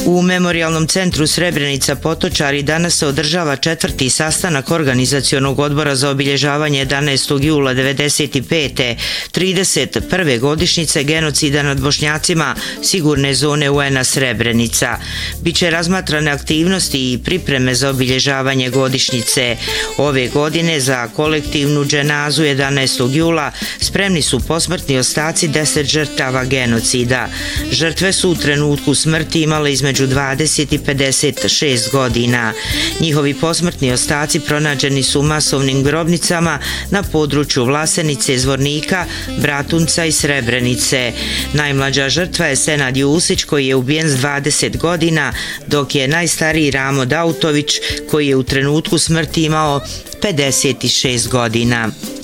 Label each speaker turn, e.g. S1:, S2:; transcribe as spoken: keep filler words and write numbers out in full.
S1: U Memorijalnom centru Srebrenica Potočari danas se održava četvrti sastanak Organizacionog odbora za obilježavanje jedanaestog jula devedeset pete. trideset prve godišnjice genocida nad Bošnjacima sigurne zone U N-a Srebrenica. Biće razmatrane aktivnosti i pripreme za obilježavanje godišnjice. Ove godine za kolektivnu dženazu jedanaestog jula spremni su posmrtni ostaci deset žrtava genocida. Žrtve su u trenutku smrti imale između dvadeset i pedeset šest godina. Njihovi posmrtni ostaci pronađeni su u masovnim grobnicama na području Vlasenice, Zvornika, Bratunca i Srebrenice. Najmlađa žrtva je Senad Jusić koji je ubijen s dvadeset godina, dok je najstariji Ramo Dautović koji je u trenutku smrti imao pedeset šest godina.